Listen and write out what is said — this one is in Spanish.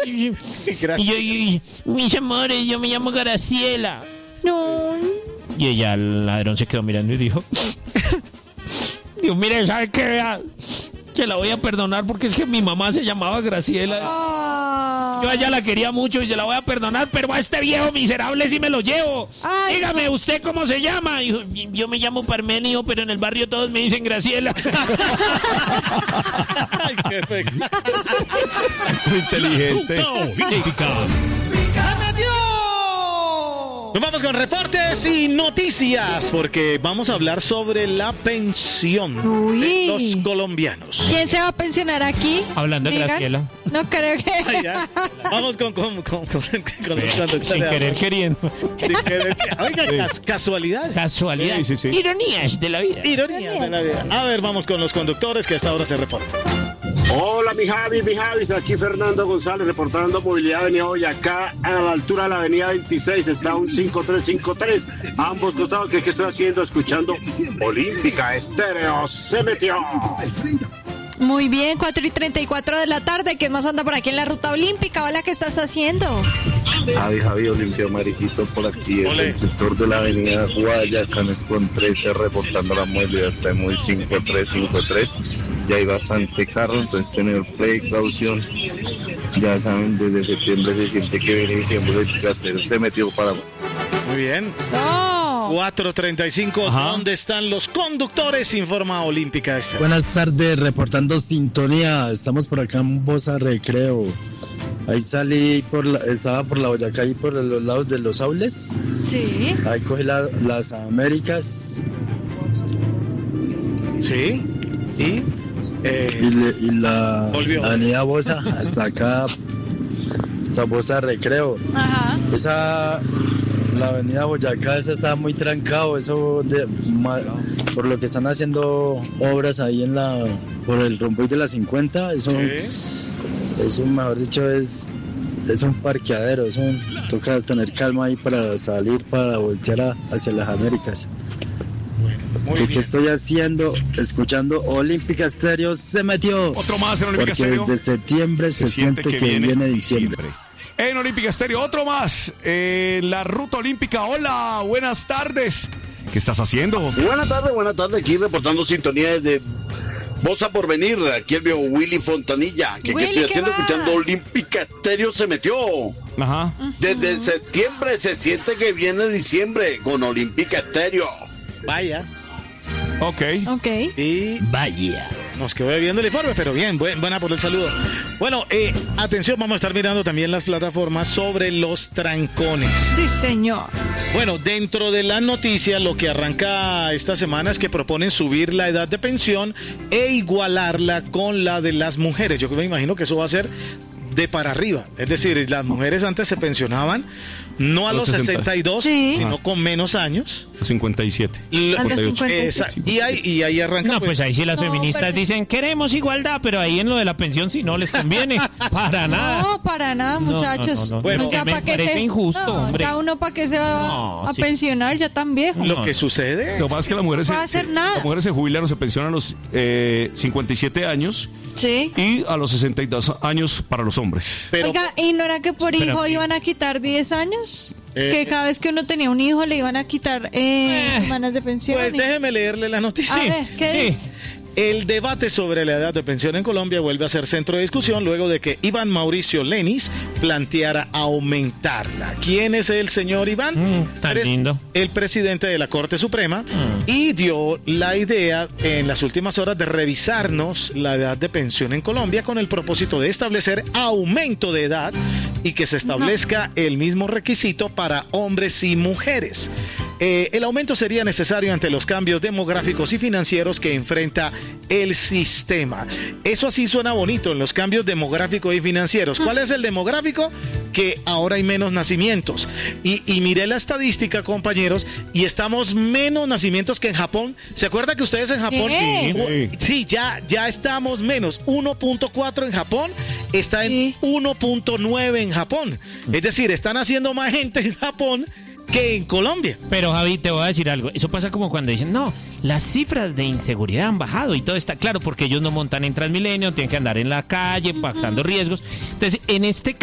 Y mis amores, yo me llamo Graciela. No. Y ella, el ladrón, se quedó mirando y dijo: Dios, mire, ¿sabe qué? Que la voy a perdonar porque es que mi mamá se llamaba Graciela. Yo a ella la quería mucho y se la voy a perdonar, pero a este viejo miserable sí me lo llevo. Ay, dígame, ¿usted cómo se llama? Yo me llamo Parmenio, pero en el barrio todos me dicen Graciela. Ay, qué efecto. Muy inteligente. Nos vamos con reportes y noticias porque vamos a hablar sobre la pensión de los colombianos. ¿Quién se va a pensionar aquí? Hablando de Graciela. No creo que... Ay, ya. Vamos con los conductores. Sin querer queriendo. Sin querer. Oiga, casualidad. Casualidad. Sí. Ironías de la vida. Ironías de la vida. A ver, vamos con los conductores que hasta ahora se reportan. Hola, mi Javis, aquí Fernando González reportando movilidad Avenida Boyacá a la altura de la avenida 26, está un 5353, ambos costados. ¿Qué estoy haciendo? Escuchando Olímpica Estéreo, se metió. Muy bien, 4:34 de la tarde. ¿Qué más anda por aquí en la ruta olímpica? Hola, ¿qué estás haciendo? Javi, Olimpia Mariquito por aquí, en el sector de la avenida Guayacanes con 13, reportando la movilidad, está muy 5353, ya hay bastante carro, entonces tener precaución, ya saben, desde septiembre se siente que viene diciembre, se metió para... Muy bien. 4:35, ¿dónde están los conductores? Informa Olímpica Estéreo. Buenas tardes, reportando sintonía, estamos por acá en Bosa Recreo. Ahí salí, estaba por la Boyacá y por los lados de los Aules. Sí. Ahí cogí las Américas. Sí. Y la avenida Bosa, hasta acá, hasta Bosa Recreo. Ajá. La avenida Boyacá, esa está muy trancado, por lo que están haciendo obras ahí por el rompoy de la 50, eso mejor dicho es un parqueadero, toca tener calma ahí para salir, para voltear hacia las Américas. ¿Qué estoy haciendo? Escuchando Olímpica Estéreo, se metió. Otro más en Olímpica Estéreo. Porque desde septiembre se siente que viene diciembre. En Olímpica Estéreo, otro más. La ruta olímpica. Hola, buenas tardes. ¿Qué estás haciendo? Buenas tardes, aquí reportando sintonía desde Bosa por venir, aquí el viejo Willy Fontanilla. ¿Qué estoy haciendo? Escuchando Olímpica Estéreo, se metió. Ajá. Desde septiembre se siente que viene diciembre con Olímpica Estéreo. Vaya. Ok. Y vaya. Nos quedó viendo el informe, pero bien, buena por el saludo. Bueno, atención, vamos a estar mirando también las plataformas sobre los trancones. Sí, señor. Bueno, dentro de la noticia, lo que arranca esta semana es que proponen subir la edad de pensión e igualarla con la de las mujeres. Yo me imagino que eso va a ser de para arriba. Es decir, las mujeres antes se pensionaban no a los 62, sino con menos años. 57. Y ahí arranca. No, pues ahí sí las feministas dicen, queremos igualdad, pero ahí en lo de la pensión sí no les conviene. Para nada. No, para nada, muchachos. No. Bueno, ya me parece injusto, hombre. Ya uno para qué se va a pensionar ya tan viejo. Lo que sucede. Lo más es que las mujeres, las mujeres se jubilan o se pensionan a los 57 años. Sí. Y a los 62 años para los hombres. Oiga, ¿y no era que por hijo iban a quitar 10 años? Que cada vez que uno tenía un hijo le iban a quitar semanas de pensión. Pues déjeme leerle la noticia. A ver, ¿qué dice? El debate sobre la edad de pensión en Colombia vuelve a ser centro de discusión luego de que Iván Mauricio Lenis planteara aumentarla. ¿Quién es el señor Iván? Tan lindo. El presidente de la Corte Suprema y dio la idea en las últimas horas de revisarnos la edad de pensión en Colombia con el propósito de establecer aumento de edad y que se establezca el mismo requisito para hombres y mujeres. El aumento sería necesario ante los cambios demográficos y financieros que enfrenta el sistema. Eso así suena bonito, en los cambios demográficos y financieros. ¿Cuál es el demográfico? Que ahora hay menos nacimientos. Y miré la estadística, compañeros, y estamos menos nacimientos que en Japón. ¿Se acuerda que ustedes en Japón? Sí, ya estamos menos. 1.4 en Japón, está en 1.9 en Japón. Es decir, están haciendo más gente en Japón que en Colombia. Pero Javi, te voy a decir algo. Eso pasa como cuando dicen, no, las cifras de inseguridad han bajado y todo está claro porque ellos no montan en Transmilenio, tienen que andar en la calle, pactando riesgos. Entonces, en este